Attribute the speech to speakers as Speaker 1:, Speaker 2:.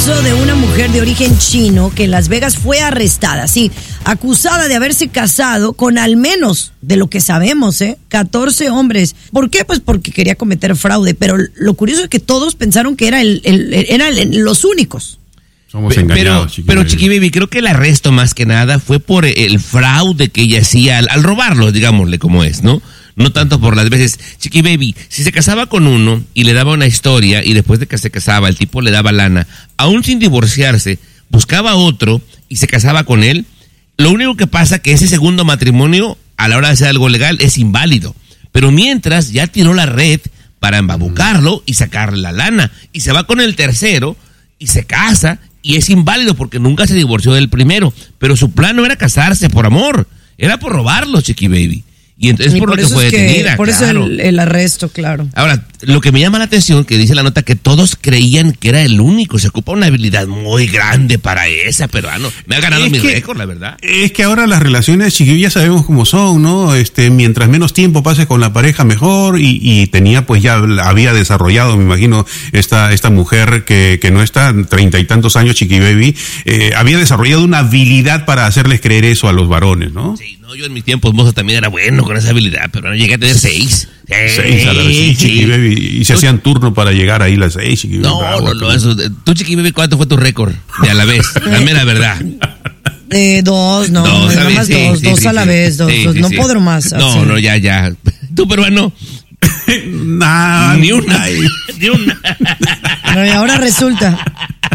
Speaker 1: De una mujer de origen chino que en Las Vegas fue arrestada, sí, acusada de haberse casado con al menos, de lo que sabemos, 14 hombres. ¿Por qué? Pues porque quería cometer fraude, pero lo curioso es que todos pensaron que eran los únicos.
Speaker 2: Somos engañados,
Speaker 3: pero Chiqui Baby, creo que el arresto más que nada fue por el fraude que ella hacía al robarlos, digámosle como es, ¿no? No tanto por las veces. Chiqui Baby, si se casaba con uno y le daba una historia y después de que se casaba el tipo le daba lana, aún sin divorciarse, buscaba otro y se casaba con él, lo único que pasa que ese segundo matrimonio a la hora de hacer algo legal es inválido. Pero mientras ya tiró la red para embabucarlo y sacarle la lana y se va con el tercero y se casa y es inválido porque nunca se divorció del primero. Pero su plan no era casarse por amor, era por robarlo, Chiqui Baby. Y entonces por lo que fue detenida.
Speaker 1: Por eso el arresto, claro.
Speaker 3: Ahora, lo que me llama la atención, que dice la nota, que todos creían que era el único. Se ocupa una habilidad muy grande para esa, pero me ha ganado mi récord, la verdad.
Speaker 2: Es que ahora las relaciones, chiquillos, ya sabemos cómo son, ¿no? Mientras menos tiempo pases con la pareja, mejor. Y tenía, pues ya había desarrollado, me imagino, esta mujer que no está, 30 y tantos años, Chiqui Baby, había desarrollado una habilidad para hacerles creer eso a los varones, ¿no?
Speaker 3: Sí, no, yo en mis tiempos, mozo, también era bueno con esa habilidad, pero no llegué a tener 6.
Speaker 2: 6 a la vez, sí, Chiqui Baby. Y se hacían turno para llegar ahí las 6, Chiqui Baby.
Speaker 3: No, eso. Tú, Chiqui Baby, ¿cuánto fue tu récord? De a la vez, la mera verdad.
Speaker 1: 2, no, nada más
Speaker 3: sí,
Speaker 1: 2,
Speaker 3: sí,
Speaker 1: 2
Speaker 3: sí,
Speaker 1: a la
Speaker 3: sí.
Speaker 1: vez, 2,
Speaker 3: Sí,
Speaker 1: no
Speaker 3: sí.
Speaker 1: podré más.
Speaker 3: No, ya. ¿Tú, peruano?
Speaker 2: Nah,
Speaker 3: Ni una. Ni una.
Speaker 1: No, y ahora resulta.